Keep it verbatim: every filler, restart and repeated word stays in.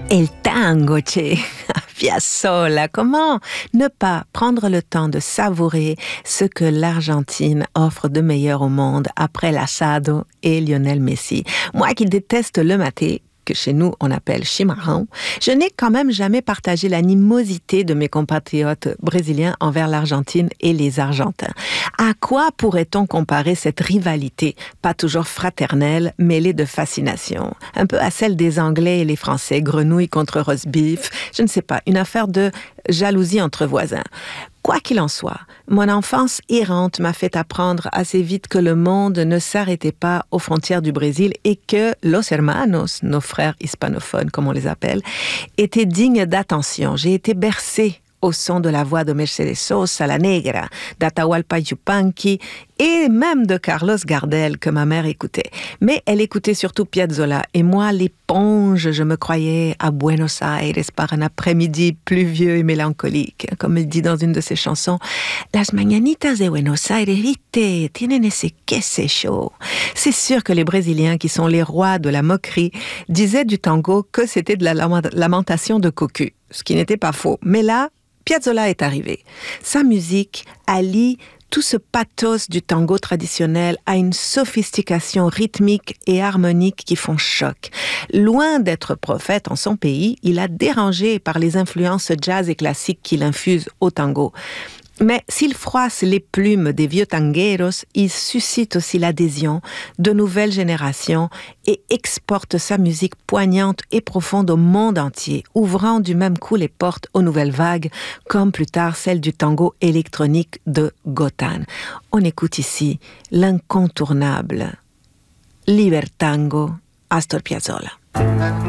El tango, che, Piazzolla, comment ne pas prendre le temps de savourer ce que l'Argentine offre de meilleur au monde après l'asado et Lionel Messi. Moi qui déteste le maté, que chez nous on appelle chimarrão, je n'ai quand même jamais partagé l'animosité de mes compatriotes brésiliens envers l'Argentine et les Argentins. À quoi pourrait-on comparer cette rivalité, pas toujours fraternelle, mêlée de fascination? Un peu à celle des Anglais et les Français, grenouille contre roast beef, je ne sais pas, une affaire de jalousie entre voisins. Quoi qu'il en soit, mon enfance errante m'a fait apprendre assez vite que le monde ne s'arrêtait pas aux frontières du Brésil et que los hermanos, nos frères hispanophones comme on les appelle, étaient dignes d'attention. J'ai été bercée au son de la voix de Mercedes Sosa, la Negra, d'Atahualpa Yupanqui et même de Carlos Gardel que ma mère écoutait. Mais elle écoutait surtout Piazzolla et moi, l'éponge, je me croyais à Buenos Aires par un après-midi pluvieux et mélancolique. Comme il dit dans une de ses chansons, « Las mañanitas de Buenos Aires, vite, tienen ese queso chaud ». C'est sûr que les Brésiliens, qui sont les rois de la moquerie, disaient du tango que c'était de la lamentation de cocu, ce qui n'était pas faux. Mais là, Piazzolla est arrivé. Sa musique allie tout ce pathos du tango traditionnel à une sophistication rythmique et harmonique qui font choc. Loin d'être prophète en son pays, il a dérangé par les influences jazz et classiques qu'il infuse au tango. Mais s'il froisse les plumes des vieux tangueros, il suscite aussi l'adhésion de nouvelles générations et exporte sa musique poignante et profonde au monde entier, ouvrant du même coup les portes aux nouvelles vagues, comme plus tard celle du tango électronique de Gotán. On écoute ici l'incontournable Libertango, Astor Piazzolla.